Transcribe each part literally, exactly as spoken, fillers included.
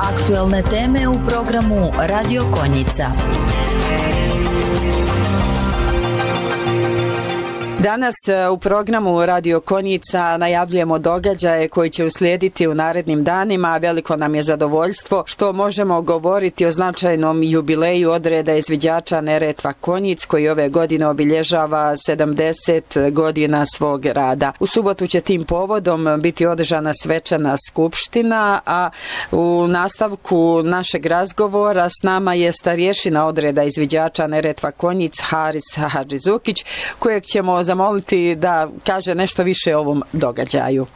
Aktuelne teme u programu Radio Konjica. Danas u programu Radio Konjica najavljujemo događaje koji će uslijediti u narednim danima. Veliko nam je zadovoljstvo što možemo govoriti o značajnom jubileju odreda izviđača Neretva Konjic koji ove godine obilježava sedamdeset godina svog rada. U subotu će tim povodom biti održana svečana skupština, a u nastavku našeg razgovora s nama je starješina odreda izviđača Neretva Konjic Haris Hadžizukić, kojeg ćemo zamoliti da kaže nešto više o ovom događaju.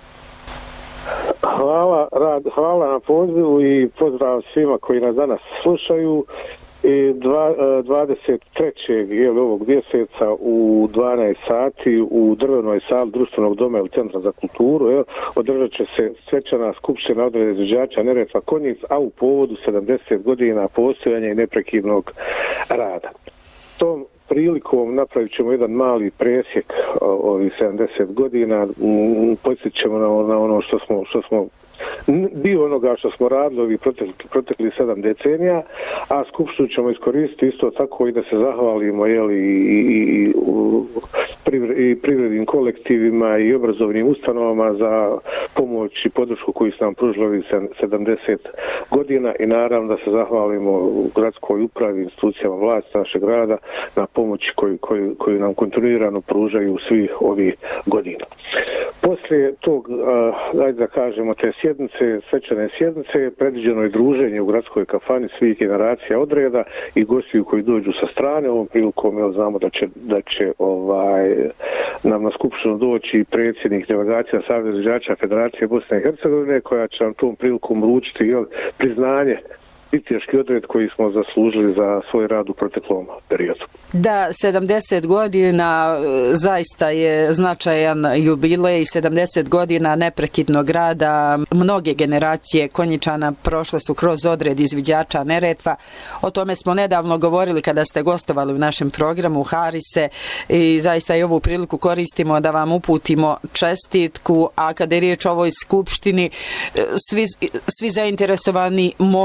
Hvala, rad, hvala na pozivu i pozdrav svima koji nas danas slušaju. I dva, dvadeset trećeg je ovog mjeseca u dvanaest sati u drvenoj sali društvenog doma ili centra za kulturu je, održat će se svečana skupština odreda izviđača Neretva Konjic, a u povodu sedamdeset godina postojanja i neprekidnog rada. Tom prilikom napravit ćemo jedan mali presjek ovih sedamdeset godina, podsjetit ćemo na, na ono što smo, što smo dio onoga što smo radili ovih protekli, protekli sedam decenija, a skupštinu ćemo iskoristiti isto tako i da se zahvalimo jeli, i, i, i, i privrednim kolektivima i obrazovnim ustanovama za pomoć i podršku koju su nam pružili ovih sedamdeset godina i naravno da se zahvalimo u gradskoj upravi, institucijama vlasti našeg grada na pomoći koju, koju, koju nam kontinuirano pružaju svih ovih godina. Poslije tog, uh, ajde da kažemo, te sjednice, svečane sjednice, predviđeno je druženje u gradskoj kafani svih generacija odreda i gostiju koji dođu sa strane. Ovom prilikom jel, znamo da će, da će ovaj, nam na skupštinu doći predsjednik delegacija Saveza izviđača Federacije Bosne i Hercegovine, koja će nam tom prilikom uručiti jel, priznanje i teški odred koji smo zaslužili za svoj rad u proteklom periodu. Da, sedamdeset godina zaista je značajan jubilej, sedamdeset godina neprekidnog rada. Mnoge generacije Konjičana prošle su kroz odred izviđača Neretva. O tome smo nedavno govorili kada ste gostovali u našem programu Harise i zaista i ovu priliku koristimo da vam uputimo čestitku, a kada je riječ o ovoj skupštini, svi, svi zainteresovani mogu